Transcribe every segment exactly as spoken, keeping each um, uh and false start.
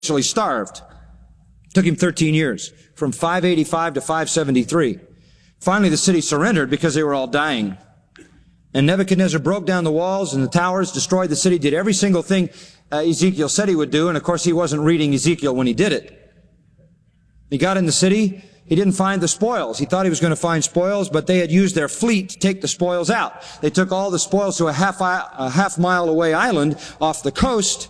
essentially starved. It took him thirteen years, from five eighty-five to five seventy-three. Finally, the city surrendered because they were all dying. And Nebuchadnezzar broke down the walls and the towers, destroyed the city, did every single thing uh, Ezekiel said he would do. And of course, he wasn't reading Ezekiel when he did it. He got in the city. He didn't find the spoils. He thought he was going to find spoils, but they had used their fleet to take the spoils out. They took all the spoils to a half, a half mile away island off the coast.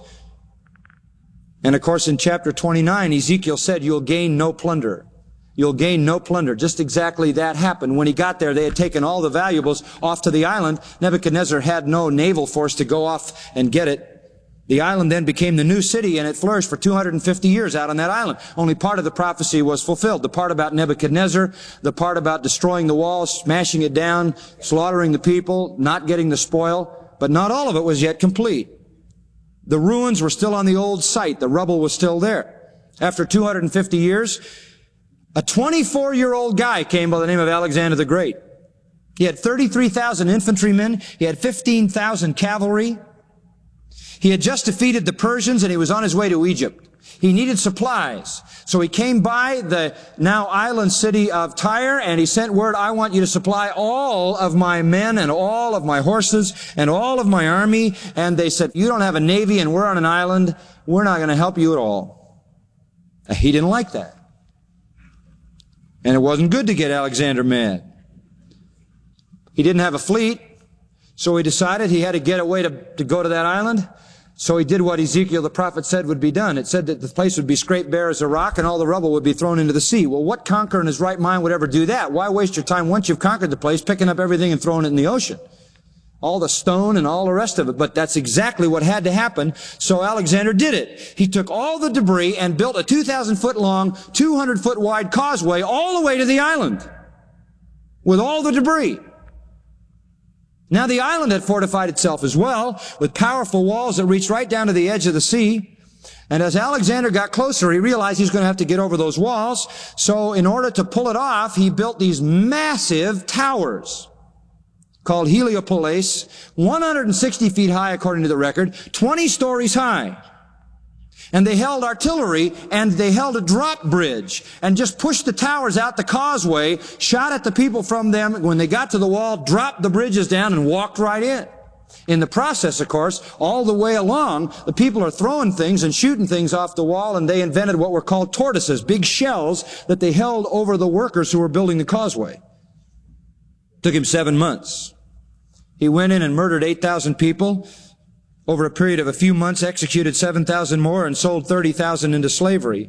And of course, in chapter twenty-nine, Ezekiel said, you'll gain no plunder. You'll gain no plunder. Just exactly that happened. When he got there, they had taken all the valuables off to the island. Nebuchadnezzar had no naval force to go off and get it. The island then became the new city, and it flourished for two hundred fifty years out on that island. Only part of the prophecy was fulfilled. The part about Nebuchadnezzar, the part about destroying the walls, smashing it down, slaughtering the people, not getting the spoil, but not all of it was yet complete. The ruins were still on the old site. The rubble was still there. After two hundred fifty years, a twenty-four-year-old guy came by the name of Alexander the Great. He had thirty-three thousand infantrymen. He had fifteen thousand cavalry. He had just defeated the Persians, and he was on his way to Egypt. He needed supplies. So he came by the now island city of Tyre, and he sent word, I want you to supply all of my men and all of my horses and all of my army. And they said, you don't have a navy and we're on an island. We're not going to help you at all. He didn't like that. And it wasn't good to get Alexander mad. He didn't have a fleet, so he decided he had to get away to, to go to that island. So he did what Ezekiel the prophet said would be done. It said that the place would be scraped bare as a rock and all the rubble would be thrown into the sea. Well, what conqueror in his right mind would ever do that? Why waste your time once you've conquered the place, picking up everything and throwing it in the ocean? All the stone and all the rest of it. But that's exactly what had to happen. So Alexander did it. He took all the debris and built a two thousand foot long, two hundred foot wide causeway all the way to the island with all the debris. Now the island had fortified itself as well with powerful walls that reached right down to the edge of the sea. And as Alexander got closer, he realized he was going to have to get over those walls. So in order to pull it off, he built these massive towers called Heliopolis, one hundred sixty feet high according to the record, twenty stories high. And they held artillery, and they held a drop bridge, and just pushed the towers out the causeway, shot at the people from them. When they got to the wall, dropped the bridges down and walked right in. In the process, of course, all the way along, the people are throwing things and shooting things off the wall, and they invented what were called tortoises, big shells that they held over the workers who were building the causeway. Took him seven months. He went in and murdered eight thousand people. Over a period of a few months, executed seven thousand more and sold thirty thousand into slavery,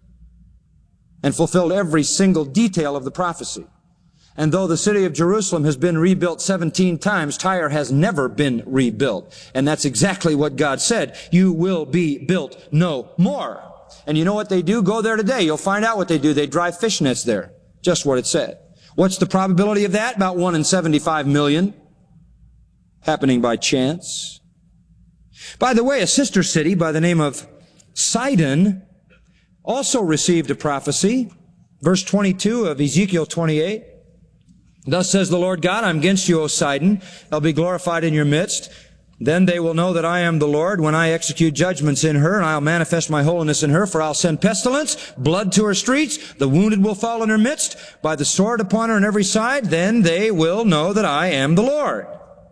and fulfilled every single detail of the prophecy. And though the city of Jerusalem has been rebuilt seventeen times, Tyre has never been rebuilt. And that's exactly what God said. You will be built no more. And you know what they do? Go there today. You'll find out what they do. They drive fish nets there. Just what it said. What's the probability of that? About one in seventy-five million. Happening by chance. By the way, a sister city by the name of Sidon also received a prophecy. Verse twenty-two of Ezekiel twenty-eight. Thus says the Lord God, I'm against you, O Sidon. I'll be glorified in your midst. Then they will know that I am the Lord when I execute judgments in her, and I'll manifest my holiness in her, for I'll send pestilence, blood to her streets, the wounded will fall in her midst, by the sword upon her on every side. Then they will know that I am the Lord.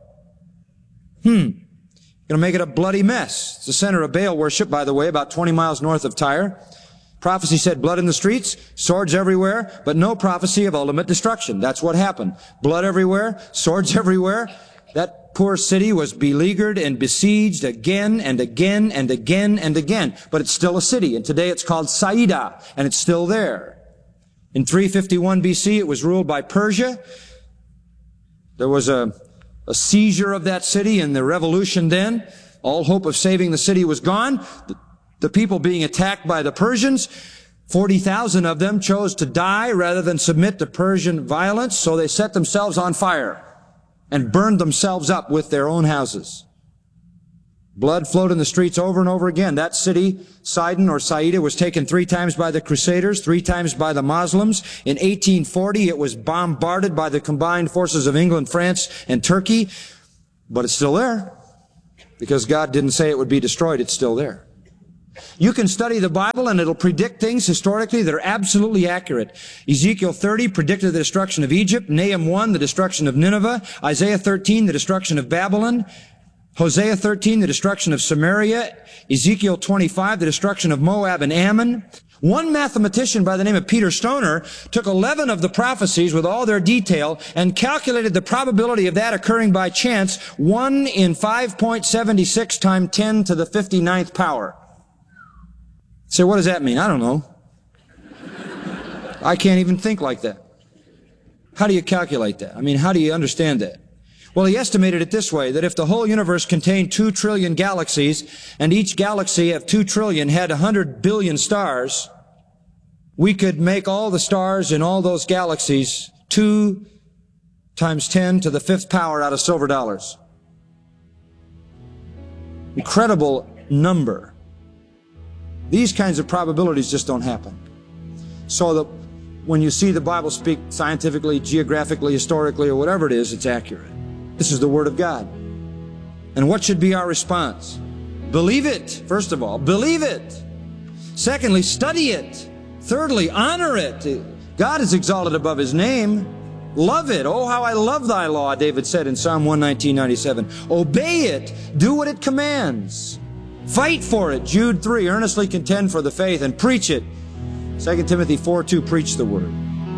Hmm. Going to make it a bloody mess. It's the center of Baal worship, by the way, about twenty miles north of Tyre. Prophecy said blood in the streets, swords everywhere, but no prophecy of ultimate destruction. That's what happened. Blood everywhere, swords everywhere. That poor city was beleaguered and besieged again and again and again and again. But it's still a city, and today it's called Saida, and it's still there. In three fifty-one B C, it was ruled by Persia. There was a A seizure of that city in the revolution then. All hope of saving the city was gone. The, the people being attacked by the Persians, forty thousand of them chose to die rather than submit to Persian violence, so they set themselves on fire and burned themselves up with their own houses. Blood flowed in the streets over and over again. That city, Sidon or Saida, was taken three times by the Crusaders, three times by the Muslims. In eighteen forty, it was bombarded by the combined forces of England, France, and Turkey. But it's still there. Because God didn't say it would be destroyed, it's still there. You can study the Bible and it'll predict things historically that are absolutely accurate. Ezekiel thirty predicted the destruction of Egypt. Nahum one, the destruction of Nineveh. Isaiah thirteen, the destruction of Babylon. Hosea thirteen, the destruction of Samaria. Ezekiel twenty-five, the destruction of Moab and Ammon. One mathematician by the name of Peter Stoner took eleven of the prophecies with all their detail and calculated the probability of that occurring by chance, one in five point seven six times ten to the fifty-ninth power. So what does that mean? I don't know. I can't even think like that. How do you calculate that? I mean, how do you understand that? Well, he estimated it this way, that if the whole universe contained two trillion galaxies, and each galaxy of two trillion had one hundred billion stars, we could make all the stars in all those galaxies two times ten to the fifth power out of silver dollars. Incredible number. These kinds of probabilities just don't happen. So that when you see the Bible speak scientifically, geographically, historically, or whatever it is, it's accurate. This is the Word of God. And what should be our response? Believe it, first of all. Believe it. Secondly, study it. Thirdly, honor it. God is exalted above His name. Love it. Oh, how I love thy law, David said in Psalm one nineteen ninety-seven. Obey it. Do what it commands. Fight for it. Jude three, earnestly contend for the faith and preach it. Second Timothy four two, preach the Word.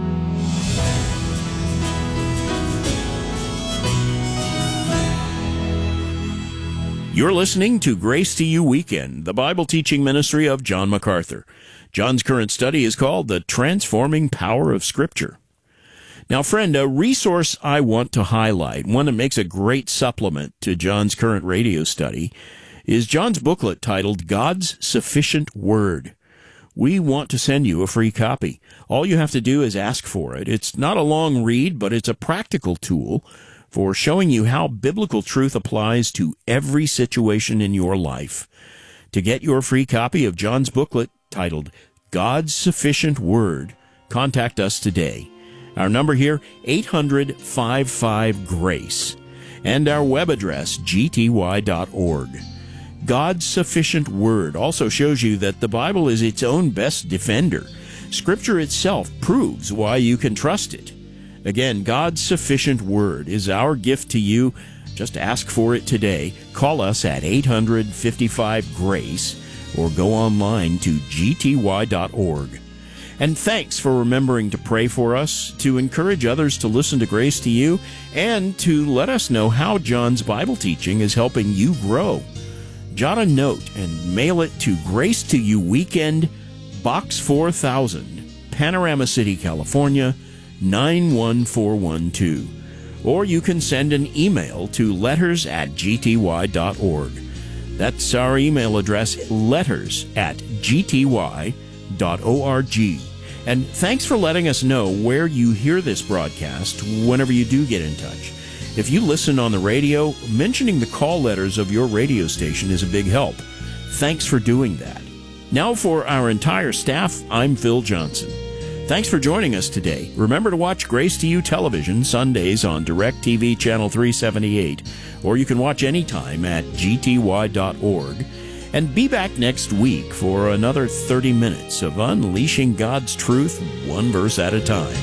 You're listening to Grace to You Weekend, the Bible teaching ministry of John MacArthur. John's current study is called The Transforming Power of Scripture. Now, friend, a resource I want to highlight, one that makes a great supplement to John's current radio study, is John's booklet titled God's Sufficient Word. We want to send you a free copy. All you have to do is ask for it. It's not a long read, but it's a practical tool for showing you how biblical truth applies to every situation in your life. To get your free copy of John's booklet titled God's Sufficient Word, contact us today. Our number here, eight hundred, fifty-five, GRACE, and our web address, g t y dot org. God's Sufficient Word also shows you that the Bible is its own best defender. Scripture itself proves why you can trust it. Again, God's Sufficient Word is our gift to you. Just ask for it today. Call us at eight hundred, fifty-five, GRACE or go online to g t y dot org. And thanks for remembering to pray for us, to encourage others to listen to Grace to You, and to let us know how John's Bible teaching is helping you grow. Jot a note and mail it to Grace to You Weekend, Box four thousand, Panorama City, California, nine one four one two. Or you can send an email to letters at g t y dot org. That's our email address, letters at g t y dot org. And thanks for letting us know where you hear this broadcast whenever you do get in touch. If you listen on the radio, mentioning the call letters of your radio station is a big help. Thanks for doing that. Now for our entire staff, I'm Phil Johnson. Thanks for joining us today. Remember to watch Grace to You Television Sundays on DirecTV Channel three seventy-eight, or you can watch anytime at g t y dot org. And be back next week for another thirty minutes of unleashing God's truth one verse at a time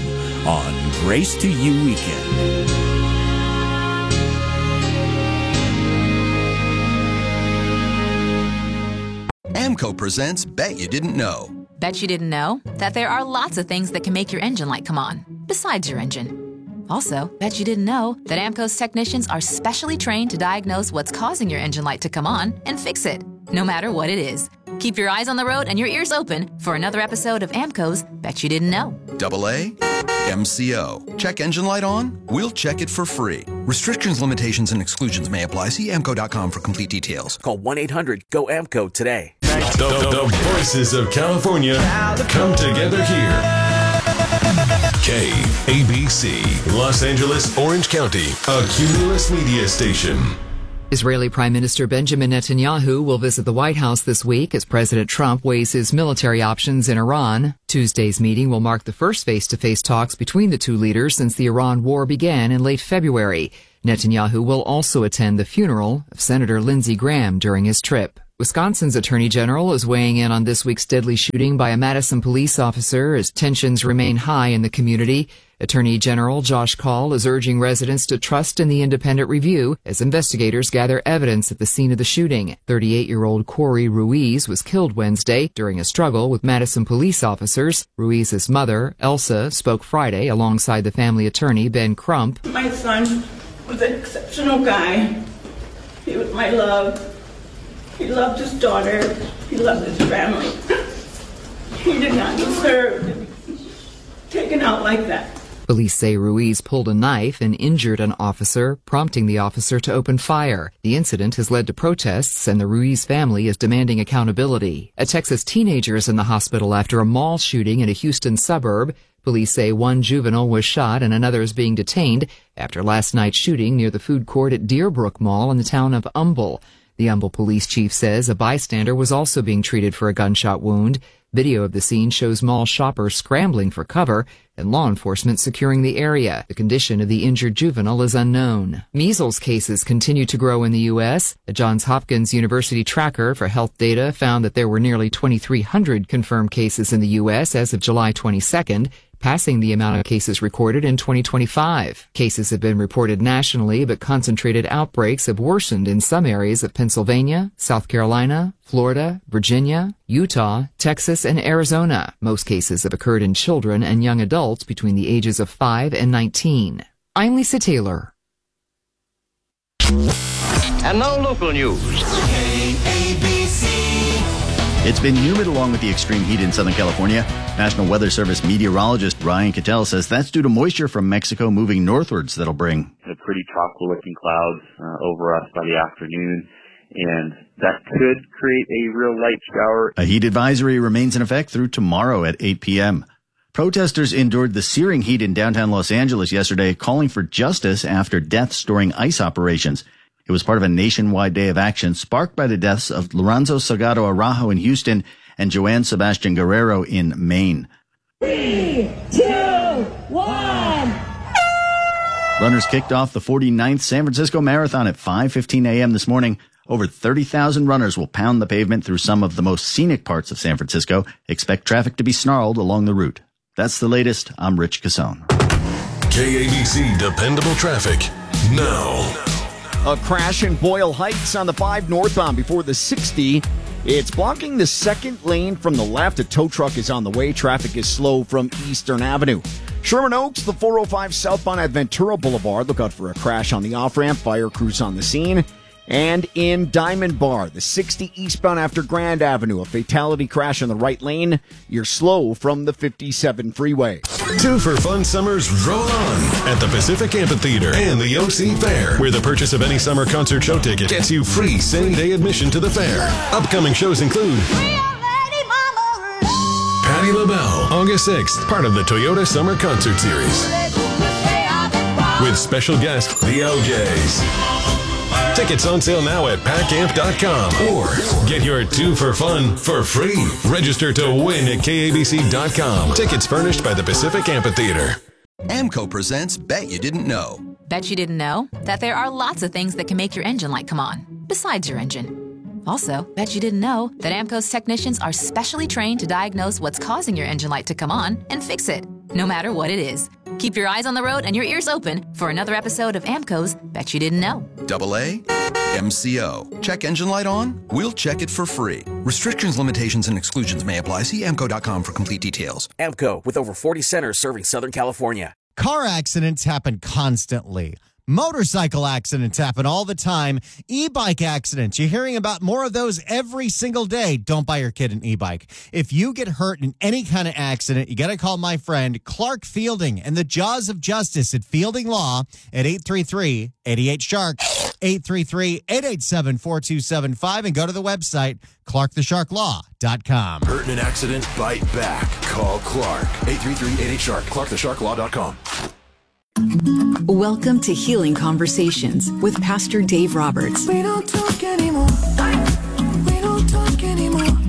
on Grace to You Weekend. AMCO presents Bet You Didn't Know. Bet you didn't know that there are lots of things that can make your engine light come on, besides your engine. Also, bet you didn't know that AMCO's technicians are specially trained to diagnose what's causing your engine light to come on and fix it, no matter what it is. Keep your eyes on the road and your ears open for another episode of AMCO's Bet You Didn't Know. Double A, M C O. Check engine light on? We'll check it for free. Restrictions, limitations, and exclusions may apply. See amco dot com for complete details. Call one eight hundred go AMCO today. The, the voices of California come together here. K A B C, Los Angeles, Orange County, a Cumulus Media station. Israeli Prime Minister Benjamin Netanyahu will visit the White House this week as President Trump weighs his military options in Iran. Tuesday's meeting will mark the first face-to-face talks between the two leaders since the Iran war began in late February. Netanyahu will also attend the funeral of Senator Lindsey Graham during his trip. Wisconsin's Attorney General is weighing in on this week's deadly shooting by a Madison police officer as tensions remain high in the community. Attorney General Josh Kaul is urging residents to trust in the independent review as investigators gather evidence at the scene of the shooting. thirty-eight-year-old Corey Ruiz was killed Wednesday during a struggle with Madison police officers. Ruiz's mother, Elsa, spoke Friday alongside the family attorney, Ben Crump. My son was an exceptional guy. He was my love. He loved his daughter. He loved his family. He did not deserve to be taken out like that. Police say Ruiz pulled a knife and injured an officer, prompting the officer to open fire. The incident has led to protests, and the Ruiz family is demanding accountability. A Texas teenager is in the hospital after a mall shooting in a Houston suburb. Police say one juvenile was shot and another is being detained after last night's shooting near the food court at Deerbrook Mall in the town of Humble. The Humble police chief says a bystander was also being treated for a gunshot wound. Video of the scene shows mall shoppers scrambling for cover and law enforcement securing the area. The condition of the injured juvenile is unknown. Measles cases continue to grow in the U S. The Johns Hopkins University Tracker for Health Data found that there were nearly twenty-three hundred confirmed cases in the U S as of July twenty-second, passing the amount of cases recorded in twenty twenty-five. Cases have been reported nationally, but concentrated outbreaks have worsened in some areas of Pennsylvania, South Carolina, Florida, Virginia, Utah, Texas, and Arizona. Most cases have occurred in children and young adults between the ages of five and nineteen. I'm Lisa Taylor. And now local news. K A B C. It's been humid along with the extreme heat in Southern California. National Weather Service meteorologist Ryan Cattell says that's due to moisture from Mexico moving northwards that'll bring a pretty tropical-looking clouds uh, over us by the afternoon, and that could create a real light shower. A heat advisory remains in effect through tomorrow at eight p.m. Protesters endured the searing heat in downtown Los Angeles yesterday, calling for justice after deaths during ICE operations. It was part of a nationwide day of action sparked by the deaths of Lorenzo Salgado Araujo in Houston and Joanne Sebastian Guerrero in Maine. Three, two, one. Runners kicked off the forty-ninth San Francisco Marathon at five fifteen a.m. this morning. Over thirty thousand runners will pound the pavement through some of the most scenic parts of San Francisco. Expect traffic to be snarled along the route. That's the latest. I'm Rich Casson. K A B C Dependable Traffic now. A crash in Boyle Heights on the five northbound before the sixty. It's blocking the second lane from the left. A tow truck is on the way. Traffic is slow from Eastern Avenue. Sherman Oaks, the four oh five southbound at Ventura Boulevard. Look out for a crash on the off-ramp. Fire crews on the scene. And in Diamond Bar, the sixty eastbound after Grand Avenue, a fatality crash in the right lane. You're slow from the fifty-seven freeway. Two for fun summers roll on at the Pacific Amphitheater and the O C Fair, where the purchase of any summer concert show ticket gets you free same-day admission to the fair. Upcoming shows include Patti LaBelle, August sixth, part of the Toyota Summer Concert Series. With special guest, the O Js. Tickets on sale now at pack amp dot com or get your two for fun for free. Register to win at K A B C dot com. Tickets furnished by the Pacific Amphitheater. AMCO presents Bet You Didn't Know. Bet you didn't know that there are lots of things that can make your engine light come on, besides your engine. Also, bet you didn't know that AMCO's technicians are specially trained to diagnose what's causing your engine light to come on and fix it, no matter what it is. Keep your eyes on the road and your ears open for another episode of AMCO's Bet You Didn't Know. Double A, M C O. Check engine light on? We'll check it for free. Restrictions, limitations, and exclusions may apply. See amco dot com for complete details. AMCO, with over forty centers serving Southern California. Car accidents happen constantly. Motorcycle accidents happen all the time. E-bike accidents, you're hearing about more of those every single day. Don't buy your kid an e-bike. If you get hurt in any kind of accident, you got to call my friend Clark Fielding and the Jaws of Justice at Fielding Law at eight three three, eight eight, shark, eight three three, eight eight seven, four two seven five, and go to the website, clark the shark law dot com. Hurt in an accident? Bite back. Call Clark. eight three three, eight eight, shark. clark the shark law dot com. Welcome to Healing Conversations with Pastor Dave Roberts. We don't talk anymore. We don't talk anymore. Do you wish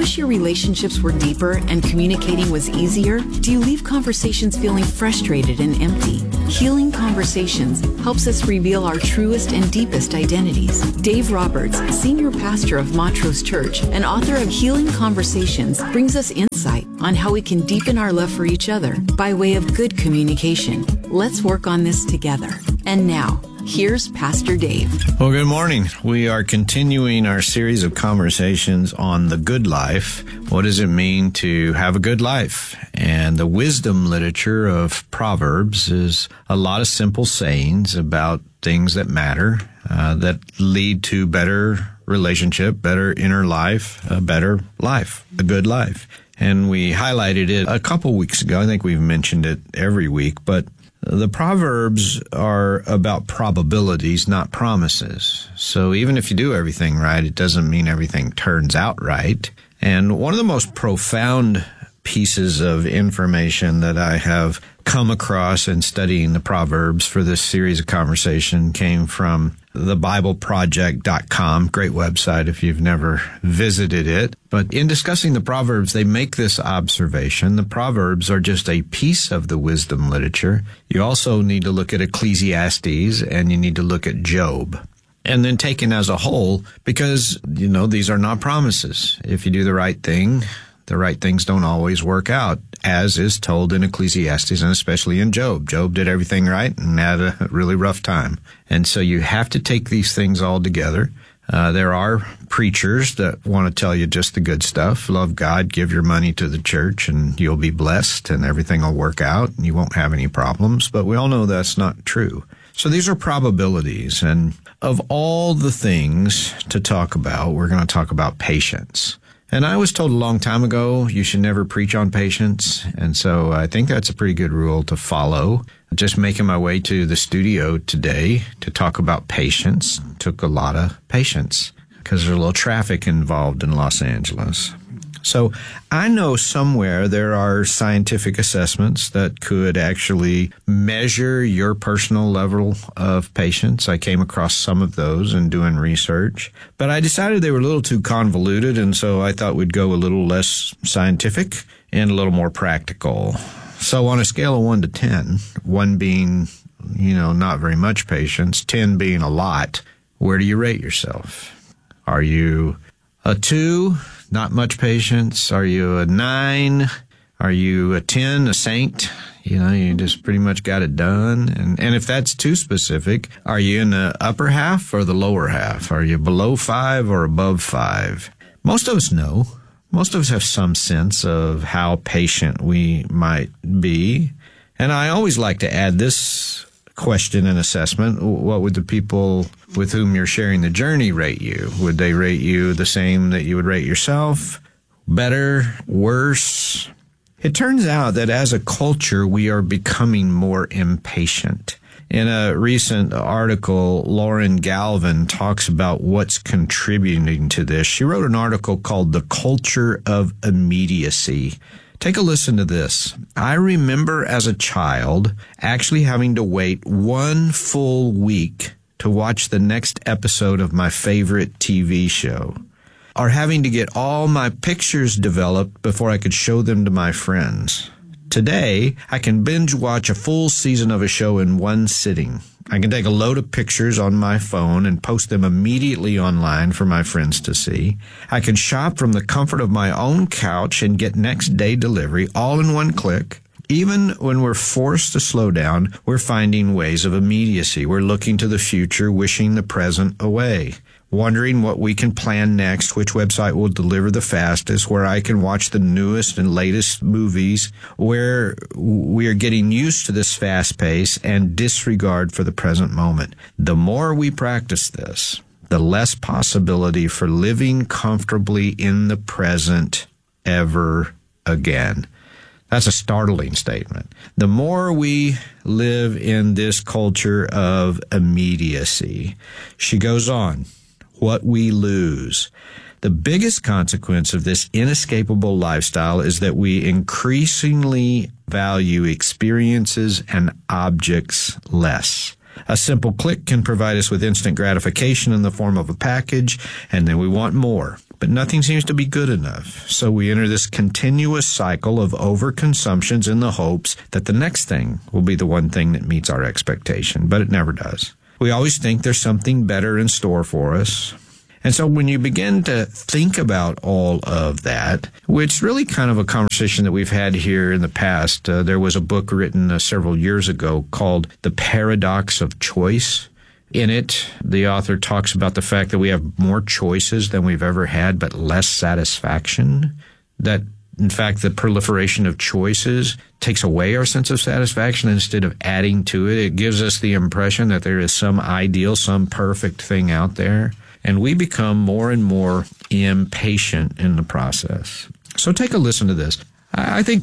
wish your relationships were deeper and communicating was easier? Do you leave conversations feeling frustrated and empty? Healing Conversations helps us reveal our truest and deepest identities. Dave Roberts, senior pastor of Montrose Church and author of Healing Conversations, brings us insight on how we can deepen our love for each other by way of good communication. Let's work on this together. And now, here's Pastor Dave. Well, good morning. We are continuing our series of conversations on the good life. What does it mean to have a good life? And the wisdom literature of Proverbs is a lot of simple sayings about things that matter, uh, that lead to better relationship, better inner life, a better life, a good life. And we highlighted it a couple weeks ago. I think we've mentioned it every week, but the Proverbs are about probabilities, not promises. So even if you do everything right, it doesn't mean everything turns out right. And one of the most profound pieces of information that I have come across in studying the Proverbs for this series of conversation came from the bible project dot com. Great website if you've never visited it. But in discussing the Proverbs, they make this observation. The Proverbs are just a piece of the wisdom literature. You also need to look at Ecclesiastes and you need to look at Job. And then taken as a whole, because, you know, these are not promises. If you do the right thing, the right things don't always work out, as is told in Ecclesiastes and especially in Job. Job did everything right and had a really rough time. And so you have to take these things all together. Uh, there are preachers that want to tell you just the good stuff. Love God, give your money to the church, and you'll be blessed, and everything will work out, and you won't have any problems. But we all know that's not true. So these are probabilities. And of all the things to talk about, we're going to talk about patience. And I was told a long time ago, you should never preach on patience. And so I think that's a pretty good rule to follow. Just making my way to the studio today to talk about patience took a lot of patience because there's a little traffic involved in Los Angeles. So I know somewhere there are scientific assessments that could actually measure your personal level of patience. I came across some of those in doing research, but I decided they were a little too convoluted, and so I thought we'd go a little less scientific and a little more practical. So on a scale of one to ten, one being, you know, not very much patience, ten being a lot, where do you rate yourself? Are you a two? Not much patience? Are you a nine? Are you a ten, a saint? You know, you just pretty much got it done. And, and if that's too specific, are you in the upper half or the lower half? Are you below five or above five? Most of us know. Most of us have some sense of how patient we might be. And I always like to add this question and assessment. What would the people with whom you're sharing the journey rate you? Would they rate you the same that you would rate yourself? Better? Worse? It turns out that as a culture, we are becoming more impatient. In a recent article, Lauren Galvin talks about what's contributing to this. She wrote an article called The Culture of Immediacy. Take a listen to this. I remember as a child actually having to wait one full week to watch the next episode of my favorite T V show, or having to get all my pictures developed before I could show them to my friends. Today, I can binge watch a full season of a show in one sitting. I can take a load of pictures on my phone and post them immediately online for my friends to see. I can shop from the comfort of my own couch and get next day delivery all in one click. Even when we're forced to slow down, we're finding ways of immediacy. We're looking to the future, wishing the present away. Wondering what we can plan next, which website will deliver the fastest, where I can watch the newest and latest movies, where we are getting used to this fast pace and disregard for the present moment. The more we practice this, the less possibility for living comfortably in the present ever again. That's a startling statement. The more we live in this culture of immediacy, she goes on, what we lose. The biggest consequence of this inescapable lifestyle is that we increasingly value experiences and objects less. A simple click can provide us with instant gratification in the form of a package, and then we want more. but nothing seems to be good enough. So we enter this continuous cycle of overconsumptions in the hopes that the next thing will be the one thing that meets our expectation, but it never does. We always think there's something better in store for us. And so when you begin to think about all of that, which really kind of a conversation that we've had here in the past, uh, there was a book written uh, several years ago called The Paradox of Choice. In it, the author talks about the fact that we have more choices than we've ever had, but less satisfaction. That, in fact, the proliferation of choices takes away our sense of satisfaction instead of adding to it. It gives us the impression that there is some ideal, some perfect thing out there. And we become more and more impatient in the process. So take a listen to this. I think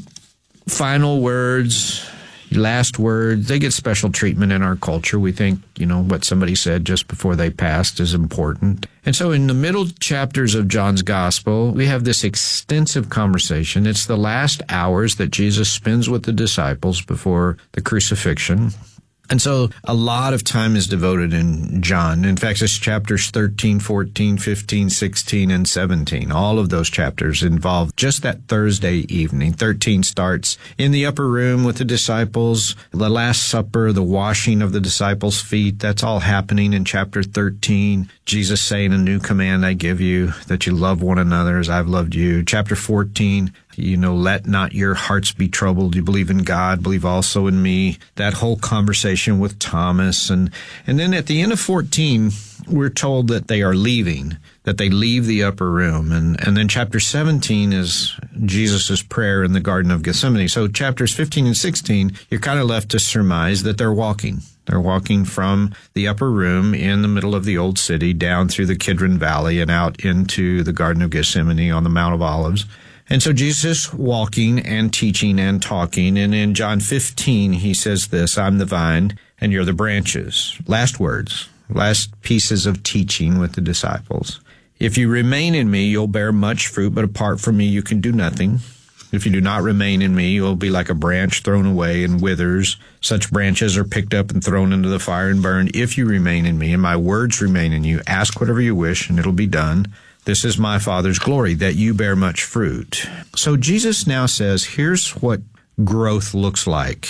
final words, last words, they get special treatment in our culture. We think, you know, what somebody said just before they passed is important. And so in the middle chapters of John's Gospel, we have this extensive conversation. It's the last hours that Jesus spends with the disciples before the crucifixion. And so a lot of time is devoted in John. In fact, it's chapters thirteen, fourteen, fifteen, sixteen, and seventeen. All of those chapters involve just that Thursday evening. thirteen starts in the upper room with the disciples, the Last Supper, the washing of the disciples' feet. That's all happening in chapter thirteen. Jesus saying, a new command I give you, that you love one another as I've loved you. Chapter fourteen, you know, let not your hearts be troubled. You believe in God, believe also in me. That whole conversation with Thomas. And, and then at the end of fourteen, we're told that they are leaving, that they leave the upper room. And, and then chapter seventeen is Jesus' prayer in the Garden of Gethsemane. So chapters fifteen and sixteen, you're kind of left to surmise that they're walking. They're walking from the upper room in the middle of the old city down through the Kidron Valley and out into the Garden of Gethsemane on the Mount of Olives. And so Jesus walking and teaching and talking. And in John fifteen, he says this, I'm the vine and you're the branches. Last words, last pieces of teaching with the disciples. If you remain in me, you'll bear much fruit, but apart from me, you can do nothing. If you do not remain in me, you'll be like a branch thrown away and withers. Such branches are picked up and thrown into the fire and burned. If you remain in me and my words remain in you, ask whatever you wish and it'll be done. This is my Father's glory, that you bear much fruit. So Jesus now says, here's what growth looks like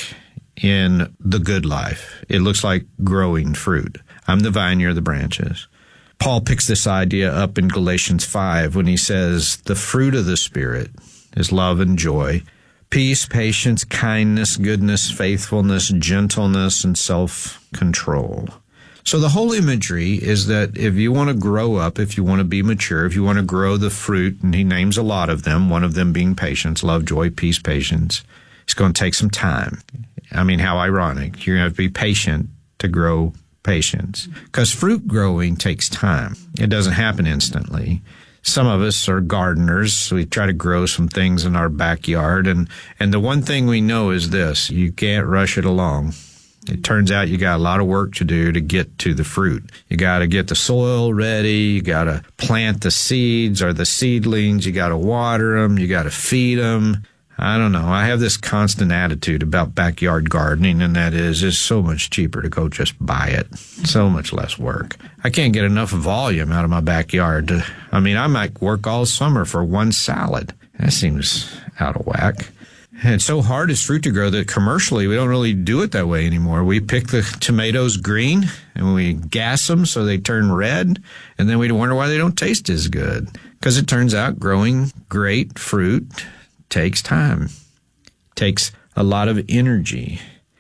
in the good life. It looks like growing fruit. I'm the vine, you're the branches. Paul picks this idea up in Galatians five when he says, the fruit of the Spirit is love and joy, peace, patience, kindness, goodness, faithfulness, gentleness, and self-control. So the whole imagery is that if you want to grow up, if you want to be mature, if you want to grow the fruit, and he names a lot of them, one of them being patience, love, joy, peace, patience, it's going to take some time. I mean, how ironic. You're going to have to be patient to grow patience. Because fruit growing takes time. It doesn't happen instantly. Some of us are gardeners, so we try to grow some things in our backyard, and, and the one thing we know is this, you can't rush it along. It turns out you got a lot of work to do to get to the fruit. You got to get the soil ready. You got to plant the seeds or the seedlings. You got to water them. You got to feed them. I don't know. I have this constant attitude about backyard gardening, and that is it's so much cheaper to go just buy it. So much less work. I can't get enough volume out of my backyard. To, I mean, I might work all summer for one salad. That seems out of whack. And it's so hard as fruit to grow that commercially we don't really do it that way anymore. We pick the tomatoes green and we gas them so they turn red, and then we wonder why they don't taste as good. Because it turns out growing great fruit takes time, takes a lot of energy.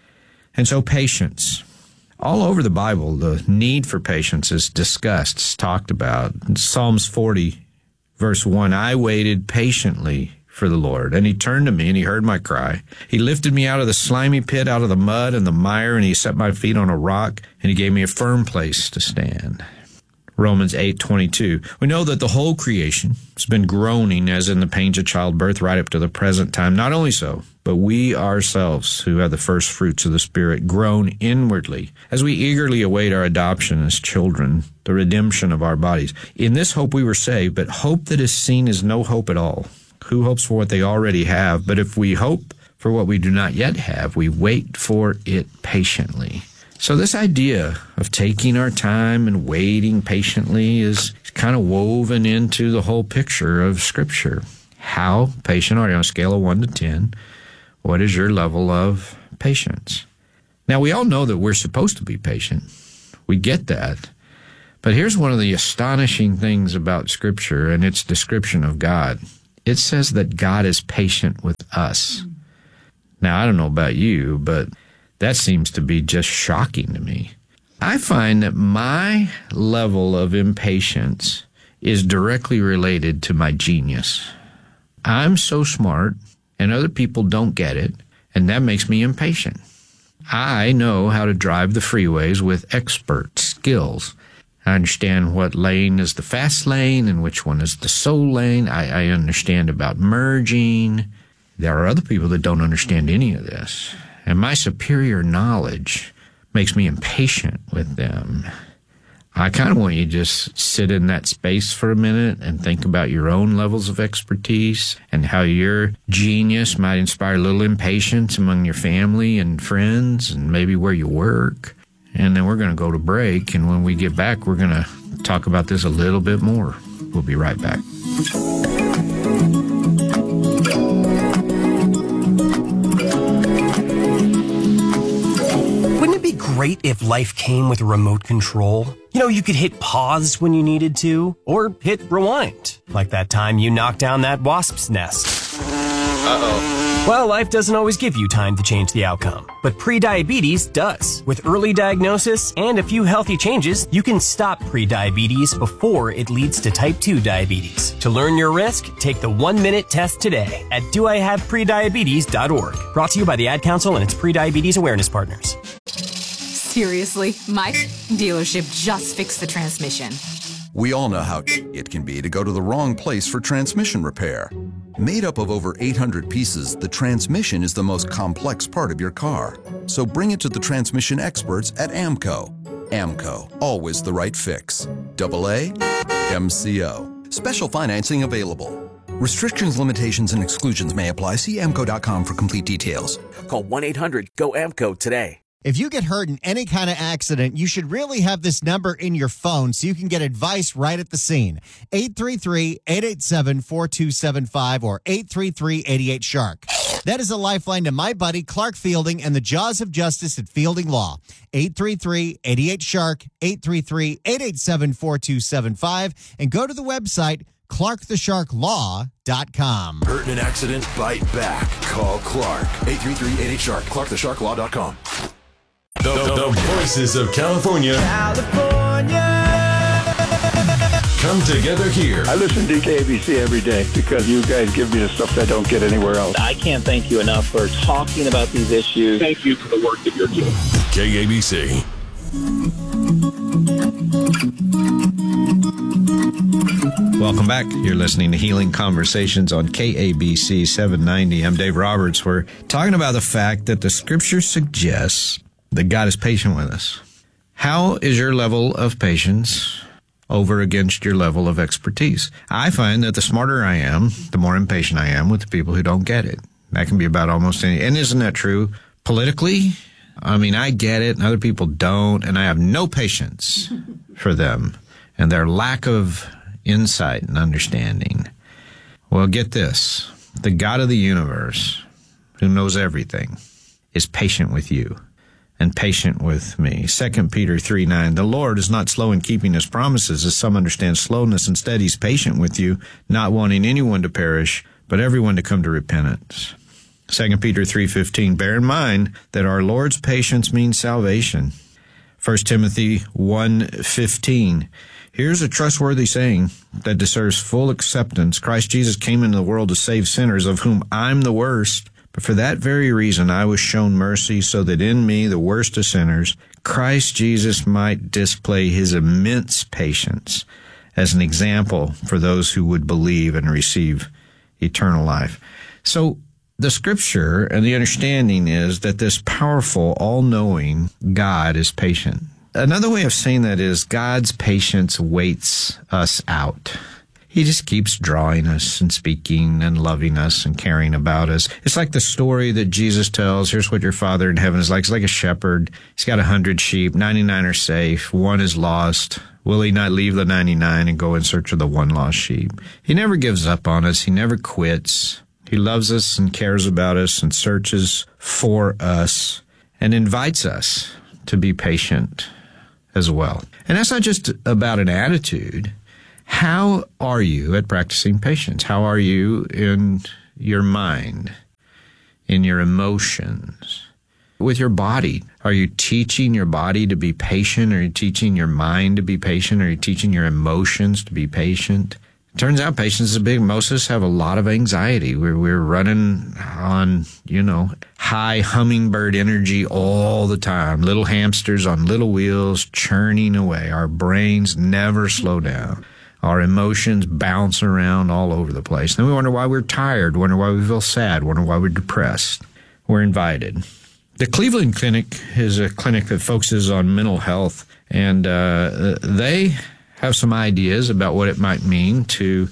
And so patience. All over the Bible, the need for patience is discussed, it's talked about. In Psalms forty, verse one, I waited patiently for the Lord, and he turned to me and he heard my cry. He lifted me out of the slimy pit, out of the mud and the mire, and he set my feet on a rock, and he gave me a firm place to stand. Romans eight twenty-two. We know that the whole creation has been groaning as in the pains of childbirth right up to the present time. Not only so, but we ourselves who have the first fruits of the Spirit groan inwardly as we eagerly await our adoption as children, the redemption of our bodies. In this hope we were saved, but hope that is seen is no hope at all. Who hopes for what they already have? But if we hope for what we do not yet have, we wait for it patiently. So this idea of taking our time and waiting patiently is kind of woven into the whole picture of Scripture. How patient are you on a scale of one to ten? What is your level of patience? Now, we all know that we're supposed to be patient. We get that. But here's one of the astonishing things about Scripture and its description of God. It says that God is patient with us. Now, I don't know about you, but that seems to be just shocking to me. I find that my level of impatience is directly related to my genius. I'm so smart, and other people don't get it, and that makes me impatient. I know how to drive the freeways with expert skills. I understand what lane is the fast lane and which one is the slow lane. I, I understand about merging. There are other people that don't understand any of this. And my superior knowledge makes me impatient with them. I kind of want you to just sit in that space for a minute and think about your own levels of expertise and how your genius might inspire a little impatience among your family and friends and maybe where you work. And then we're going to go to break, and when we get back, we're going to talk about this a little bit more. We'll be right back. Wouldn't it be great if life came with a remote control? You know, you could hit pause when you needed to, or hit rewind, like that time you knocked down that wasp's nest. Uh-oh. Well, life doesn't always give you time to change the outcome, but prediabetes does. With early diagnosis and a few healthy changes, you can stop prediabetes before it leads to type two diabetes. To learn your risk, take the one-minute test today at do I have prediabetes dot org. Brought to you by the Ad Council and its prediabetes awareness partners. Seriously, my dealership just fixed the transmission. We all know how it can be to go to the wrong place for transmission repair. Made up of over eight hundred pieces, the transmission is the most complex part of your car. So bring it to the transmission experts at AMCO. AMCO, always the right fix. Double A, M C O. Special financing available. Restrictions, limitations, and exclusions may apply. See A M C O dot com for complete details. Call one eight hundred G O A M C O today. If you get hurt in any kind of accident, you should really have this number in your phone so you can get advice right at the scene. eight three three, eight eight seven, four two seven five or eight three three, eight eight, shark. That is a lifeline to my buddy Clark Fielding and the Jaws of Justice at Fielding Law. eight three three, eight eight, shark, eight three three, eight eight seven, four two seven five, and go to the website clark the shark law dot com. Hurt in an accident? Bite back. Call Clark. eight three three, eight eight, shark. clark the shark law dot com. The, the voices of California. California. Come together here. I listen to K A B C every day because you guys give me the stuff that I don't get anywhere else. I can't thank you enough for talking about these issues. Thank you for the work that you're doing. K A B C. Welcome back. You're listening to Healing Conversations on K A B C seven ninety. I'm Dave Roberts. We're talking about the fact that the Scripture suggests that God is patient with us. How is your level of patience over against your level of expertise? I find that the smarter I am, the more impatient I am with the people who don't get it. That can be about almost any. And isn't that true politically? I mean, I get it and other people don't, and I have no patience for them and their lack of insight and understanding. Well, get this. The God of the universe, who knows everything, is patient with you and patient with me. Second Peter three nine, the Lord is not slow in keeping his promises, as some understand slowness. Instead, he's patient with you, not wanting anyone to perish, but everyone to come to repentance. Second Peter three fifteen, bear in mind that our Lord's patience means salvation. First Timothy one fifteen, here's a trustworthy saying that deserves full acceptance. Christ Jesus came into the world to save sinners, of whom I'm the worst. But for that very reason, I was shown mercy, so that in me, the worst of sinners, Christ Jesus might display his immense patience as an example for those who would believe and receive eternal life. So the Scripture and the understanding is that this powerful, all-knowing God is patient. Another way of saying that is God's patience waits us out. He just keeps drawing us and speaking and loving us and caring about us. It's like the story that Jesus tells. Here's what your Father in heaven is like. It's like a shepherd. He's got a hundred sheep. ninety-nine are safe. One is lost. Will he not leave the ninety-nine and go in search of the one lost sheep? He never gives up on us. He never quits. He loves us and cares about us and searches for us and invites us to be patient as well. And that's not just about an attitude. How are you at practicing patience? How are you in your mind, in your emotions, with your body? Are you teaching your body to be patient? Are you teaching your mind to be patient? Are you teaching your emotions to be patient? Turns out patience is big. Most of us have a lot of anxiety. We're, we're running on, you know, high hummingbird energy all the time. Little hamsters on little wheels churning away. Our brains never slow down. Our emotions bounce around all over the place. Then we wonder why we're tired, wonder why we feel sad, wonder why we're depressed. We're invited. The Cleveland Clinic is a clinic that focuses on mental health, and uh, they have some ideas about what it might mean to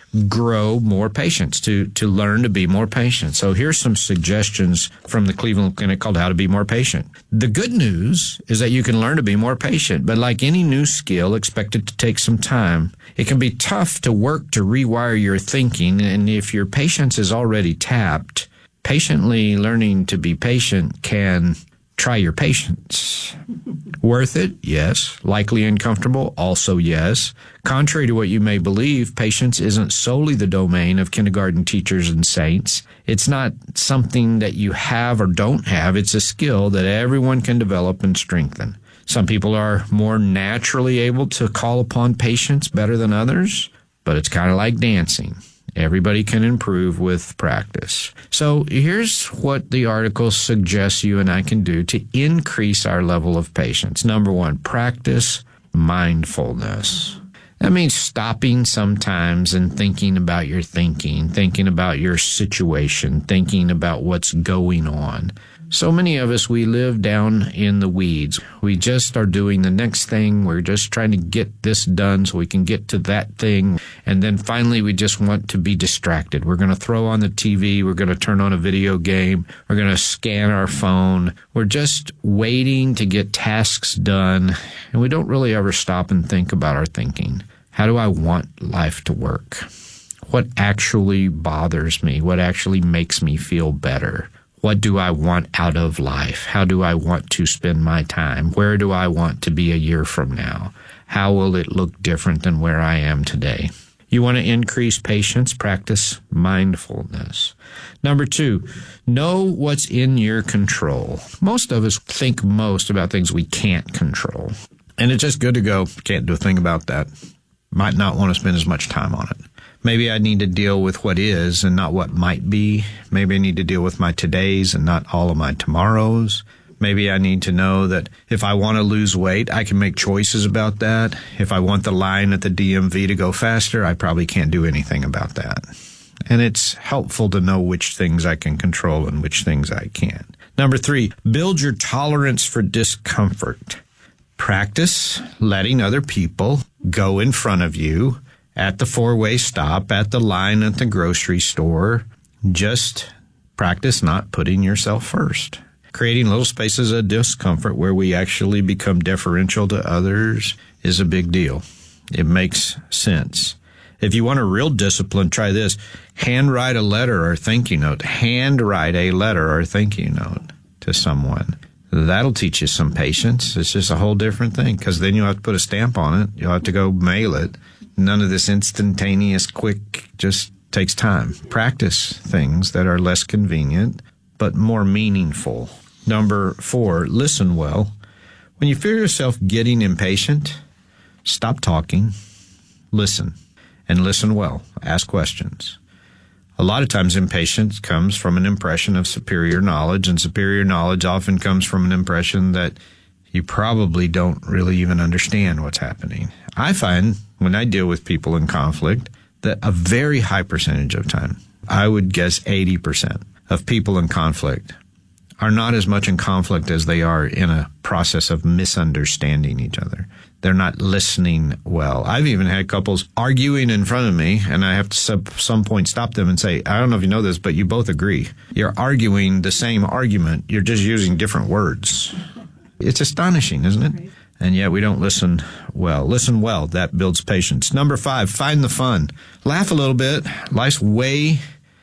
grow more patience, to, to learn to be more patient. So here's some suggestions from the Cleveland Clinic called How to Be More Patient. The good news is that you can learn to be more patient, but like any new skill, expect it to take some time. It can be tough to work to rewire your thinking, and if your patience is already tapped, patiently learning to be patient can try your patience. Worth it? Yes. Likely uncomfortable? Also yes. Contrary to what you may believe, patience isn't solely the domain of kindergarten teachers and saints. It's not something that you have or don't have. It's a skill that everyone can develop and strengthen. Some people are more naturally able to call upon patience better than others, but it's kind of like dancing. Everybody can improve with practice. So here's what the article suggests you and I can do to increase our level of patience. Number one, practice mindfulness. That means stopping sometimes and thinking about your thinking, thinking about your situation, thinking about what's going on. So many of us, we live down in the weeds. We just are doing the next thing. We're just trying to get this done so we can get to that thing. And then finally, we just want to be distracted. We're going to throw on the T V. We're going to turn on a video game. We're going to scan our phone. We're just waiting to get tasks done. And we don't really ever stop and think about our thinking. How do I want life to work? What actually bothers me? What actually makes me feel better? What do I want out of life? How do I want to spend my time? Where do I want to be a year from now? How will it look different than where I am today? You want to increase patience? Practice mindfulness. Number two, know what's in your control. Most of us think most about things we can't control. And it's just good to go, can't do a thing about that. Might not want to spend as much time on it. Maybe I need to deal with what is and not what might be. Maybe I need to deal with my todays and not all of my tomorrows. Maybe I need to know that if I want to lose weight, I can make choices about that. If I want the line at the D M V to go faster, I probably can't do anything about that. And it's helpful to know which things I can control and which things I can't. Number three, build your tolerance for discomfort. Practice letting other people go in front of you at the four-way stop, at the line at the grocery store. Just practice not putting yourself first. Creating little spaces of discomfort where we actually become deferential to others is a big deal. It makes sense. If you want a real discipline, try this. Handwrite a letter or thank you note. Handwrite a letter or thank you note to someone. That'll teach you some patience. It's just a whole different thing, because then you'll have to put a stamp on it. You'll have to go mail it. None of this instantaneous, quick, just takes time. Practice things that are less convenient, but more meaningful. Number four, listen well. When you feel yourself getting impatient, stop talking, listen, and listen well. Ask questions. A lot of times impatience comes from an impression of superior knowledge, and superior knowledge often comes from an impression that you probably don't really even understand what's happening. I find when I deal with people in conflict that a very high percentage of time, I would guess eighty percent of people in conflict are not as much in conflict as they are in a process of misunderstanding each other. they're not listening well. I've even had couples arguing in front of me, and I have to at some point stop them and say, I don't know if you know this, but you both agree. You're arguing the same argument. You're just using different words. It's astonishing, isn't it? And yet we don't listen well. Listen well. That builds patience. Number five, find the fun. Laugh a little bit. Life's way,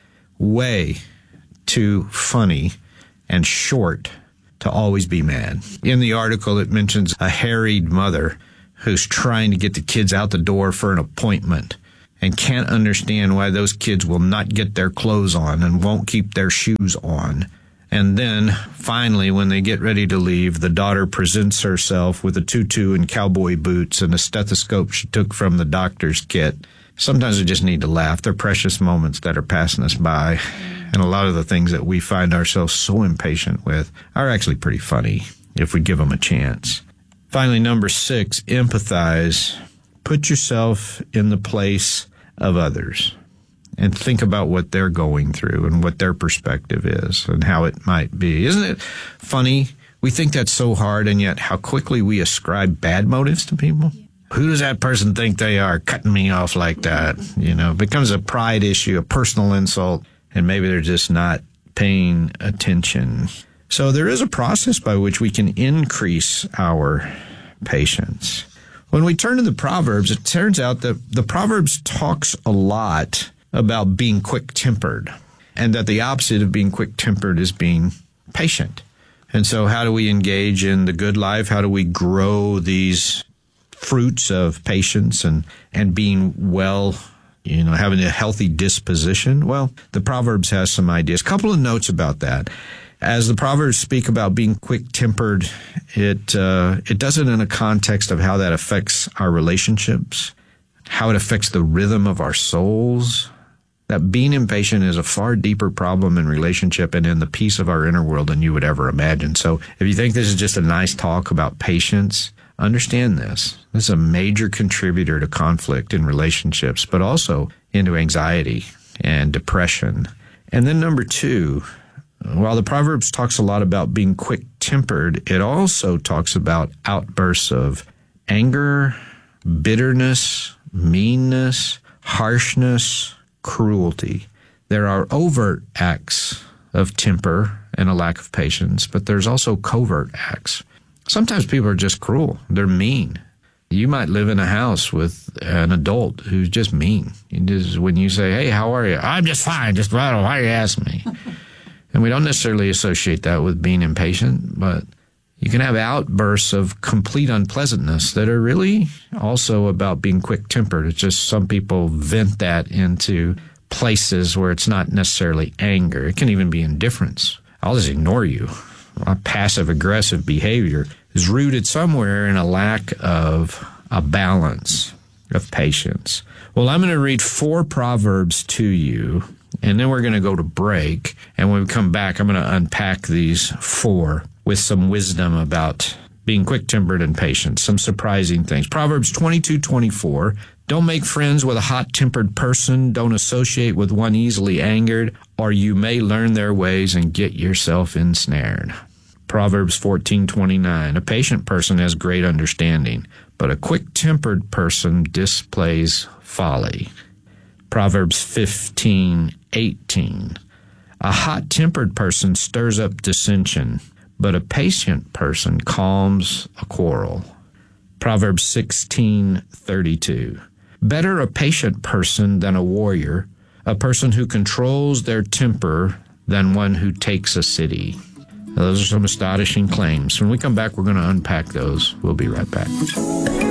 way too funny and short to always be mad. In the article, it mentions a harried mother who's trying to get the kids out the door for an appointment and can't understand why those kids will not get their clothes on and won't keep their shoes on. And then, finally, when they get ready to leave, the daughter presents herself with a tutu and cowboy boots and a stethoscope she took from the doctor's kit. Sometimes we just need to laugh. They're precious moments that are passing us by. And a lot of the things that we find ourselves so impatient with are actually pretty funny if we give them a chance. Finally, number six, empathize. Put yourself in the place of others and think about what they're going through and what their perspective is and how it might be. Isn't it funny? We think that's so hard, and yet how quickly we ascribe bad motives to people. Who does that person think they are, cutting me off like that? You know, it becomes a pride issue, a personal insult, and maybe they're just not paying attention. So there is a process by which we can increase our patience. When we turn to the Proverbs, it turns out that the Proverbs talks a lot about being quick-tempered, and that the opposite of being quick-tempered is being patient. And so how do we engage in the good life? How do we grow these fruits of patience and, and being well, you know, having a healthy disposition? Well, the Proverbs has some ideas. A couple of notes about that. As the Proverbs speak about being quick-tempered, it uh, it does it in a context of how that affects our relationships, how it affects the rhythm of our souls. That being impatient is a far deeper problem in relationship and in the peace of our inner world than you would ever imagine. So if you think this is just a nice talk about patience, understand this. This is a major contributor to conflict in relationships, but also into anxiety and depression. And then number two, while the Proverbs talks a lot about being quick-tempered, it also talks about outbursts of anger, bitterness, meanness, harshness, cruelty. There are overt acts of temper and a lack of patience, but there's also covert acts. Sometimes people are just cruel. They're mean. You might live in a house with an adult who's just mean. You just, when you say, hey, how are you? I'm just fine. Just why don't you ask me? And we don't necessarily associate that with being impatient, but you can have outbursts of complete unpleasantness that are really also about being quick-tempered. It's just some people vent that into places where it's not necessarily anger. It can even be indifference. I'll just ignore you. A passive-aggressive behavior is rooted somewhere in a lack of a balance of patience. Well, I'm going to read four Proverbs to you, and then we're going to go to break. And when we come back, I'm going to unpack these four with some wisdom about being quick-tempered and patient, some surprising things. Proverbs twenty-two twenty-four, don't make friends with a hot-tempered person, don't associate with one easily angered, or you may learn their ways and get yourself ensnared. Proverbs fourteen twenty-nine, a patient person has great understanding, but a quick-tempered person displays folly. Proverbs fifteen eighteen, a hot-tempered person stirs up dissension, but a patient person calms a quarrel. Proverbs sixteen thirty-two. Better a patient person than a warrior, a person who controls their temper than one who takes a city. Now, those are some astonishing claims. When we come back, we're going to unpack those. We'll be right back.